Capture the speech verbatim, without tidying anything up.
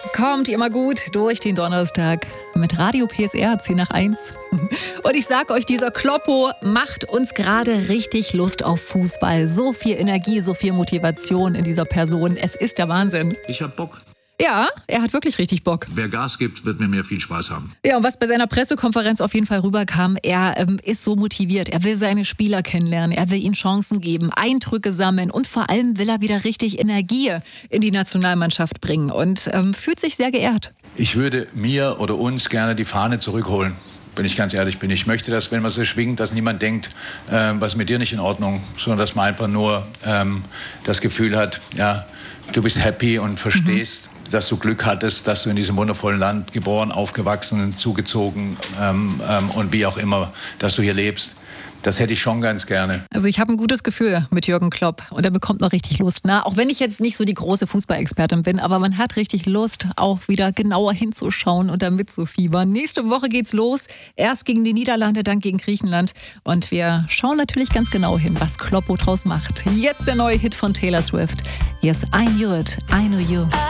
kommt immer gut durch den Donnerstag mit Radio P S R zehn nach eins. Und ich sag euch, dieser Kloppo macht uns gerade richtig Lust auf Fußball. So viel Energie, so viel Motivation in dieser Person. Es ist der Wahnsinn. Ich hab Bock. Ja, er hat wirklich richtig Bock. Wer Gas gibt, wird mit mir viel Spaß haben. Ja, und was bei seiner Pressekonferenz auf jeden Fall rüberkam, er ähm, ist so motiviert. Er will seine Spieler kennenlernen, er will ihnen Chancen geben, Eindrücke sammeln und vor allem will er wieder richtig Energie in die Nationalmannschaft bringen und ähm, fühlt sich sehr geehrt. Ich würde mir oder uns gerne die Fahne zurückholen. Wenn ich ganz ehrlich bin. Ich möchte, dass, wenn man sie schwingt, dass niemand denkt, äh, was ist mit dir nicht in Ordnung, sondern dass man einfach nur ähm, das Gefühl hat, ja, du bist happy und verstehst, mhm. dass du Glück hattest, dass du in diesem wundervollen Land geboren, aufgewachsen, zugezogen ähm, ähm, und wie auch immer, dass du hier lebst. Das hätte ich schon ganz gerne. Also ich habe ein gutes Gefühl mit Jürgen Klopp und er bekommt noch richtig Lust. Na, auch wenn ich jetzt nicht so die große Fußballexpertin bin, aber man hat richtig Lust, auch wieder genauer hinzuschauen und da mitzufiebern. Nächste Woche geht's los. Erst gegen die Niederlande, dann gegen Griechenland. Und wir schauen natürlich ganz genau hin, was Kloppo draus macht. Jetzt der neue Hit von Taylor Swift. Hier ist I Knew It, I Know You.